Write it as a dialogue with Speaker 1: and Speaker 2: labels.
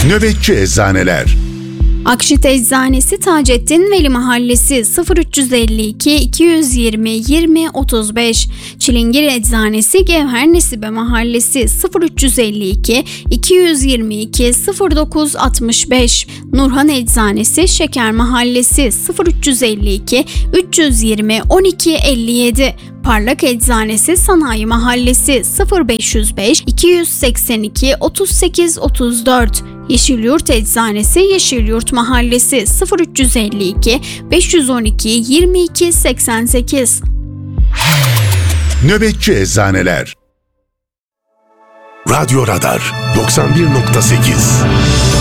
Speaker 1: Nöbetçi Eczaneler.
Speaker 2: Akşit Eczanesi Taceddin Veli Mahallesi 0352 220 20 35. Çilingir Eczanesi Gevher Nesibe Mahallesi 0352 222 09 65. Nurhan Eczanesi Şeker Mahallesi 0352 320 12 57. Parlak Eczanesi Sanayi Mahallesi 0505 282 38 34. Yeşilyurt Eczanesi Yeşilyurt Mahallesi 0352 512 22 88.
Speaker 1: Nöbetçi Eczaneler.
Speaker 3: Radyo Radar 91.8